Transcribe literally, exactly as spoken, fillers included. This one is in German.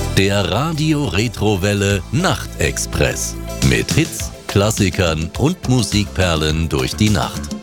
Der Radio Retrowelle Nachtexpress. Mit Hits, Klassikern und Musikperlen durch die Nacht.